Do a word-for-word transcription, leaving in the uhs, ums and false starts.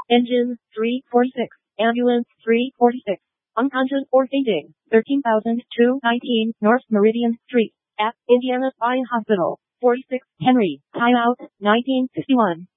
Engine, three forty-six. Ambulance, three forty-six. Unconscious or fainting, thirteen thousand two hundred nineteen North Meridian Street, at Indiana Spine Hospital, forty-six Henry, timeout, nineteen sixty-one.